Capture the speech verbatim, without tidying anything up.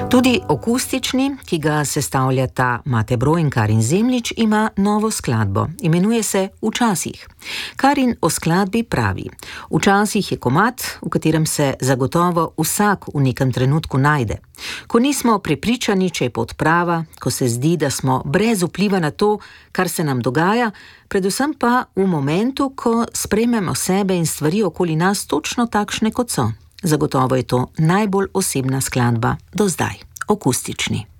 Tudi akustični, ki ga sestavljata Mate Broj in Karin Zemljič, ima novo skladbo. Imenuje se Včasih. Karin o skladbi pravi: Včasih je komad, v katerem se zagotovo vsak v nekem trenutku najde. Ko nismo prepričani, če je pot prava, ko se zdi, da smo brez vpliva na to, kar se nam dogaja, predvsem pa v momentu, ko sprejmemo sebe in stvari okoli nas točno takšne, kot so. Zagotovo je to najbolj osebna skladba do zdaj, akustični.